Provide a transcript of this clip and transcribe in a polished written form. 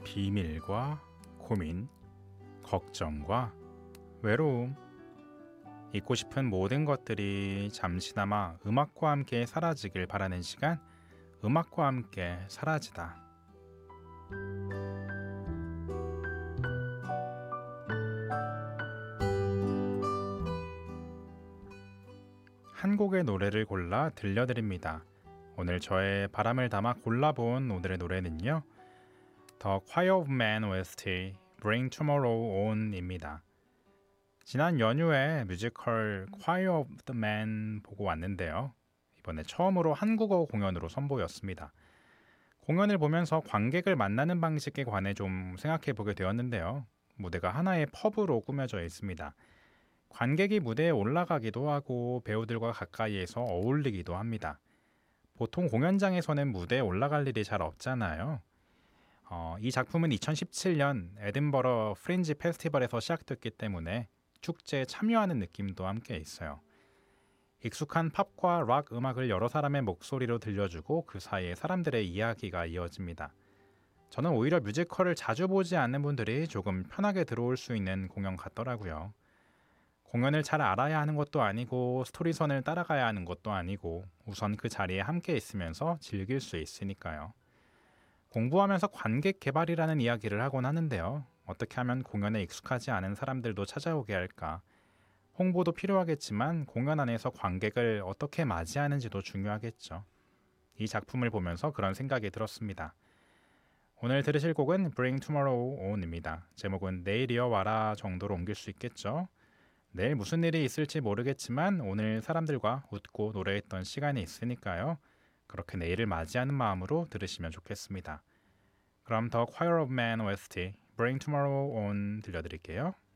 비밀과 고민, 걱정과 외로움, 잊고 싶은 모든 것들이 잠시나마 음악과 함께 사라지길 바라는 시간, 음악과 함께 사라지다. 한 곡의 노래를 골라 들려드립니다. 오늘 저의 바람을 담아 골라본 오늘의 노래는요, The Choir of Men OST Bring Tomorrow On입니다. 지난 연휴에 뮤지컬 Choir of the Men 보고 왔는데요. 이번에 처음으로 한국어 공연으로 선보였습니다. 공연을 보면서 관객을 만나는 방식에 관해 좀 생각해 보게 되었는데요. 무대가 하나의 펍으로 꾸며져 있습니다. 관객이 무대에 올라가기도 하고 배우들과 가까이에서 어울리기도 합니다. 보통 공연장에서는 무대에 올라갈 일이 잘 없잖아요. 이 작품은 2017년 에든버러 프린지 페스티벌에서 시작됐기 때문에 축제에 참여하는 느낌도 함께 있어요. 익숙한 팝과 락 음악을 여러 사람의 목소리로 들려주고 그 사이에 사람들의 이야기가 이어집니다. 저는 오히려 뮤지컬을 자주 보지 않는 분들이 조금 편하게 들어올 수 있는 공연 같더라고요. 공연을 잘 알아야 하는 것도 아니고 스토리선을 따라가야 하는 것도 아니고 우선 그 자리에 함께 있으면서 즐길 수 있으니까요. 공부하면서 관객 개발이라는 이야기를 하곤 하는데요. 어떻게 하면 공연에 익숙하지 않은 사람들도 찾아오게 할까? 홍보도 필요하겠지만 공연 안에서 관객을 어떻게 맞이하는지도 중요하겠죠. 이 작품을 보면서 그런 생각이 들었습니다. 오늘 들으실 곡은 Bring Tomorrow On입니다. 제목은 내일이여 와라 정도로 옮길 수 있겠죠. 내일 무슨 일이 있을지 모르겠지만 오늘 사람들과 웃고 노래했던 시간이 있으니까요. 그렇게 내일을 맞이하는 마음으로 들으시면 좋겠습니다. 그럼 더 Choir of Men OST Bring Tomorrow On 들려드릴게요.